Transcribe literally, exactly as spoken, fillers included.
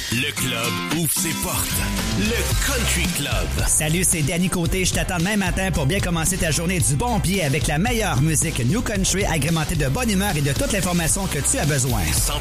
Le club ouvre ses portes. Le Country Club. Salut, c'est Danny Côté. Je t'attends demain matin pour bien commencer ta journée du bon pied avec la meilleure musique New Country agrémentée de bonne humeur et de toute l'information que tu as besoin.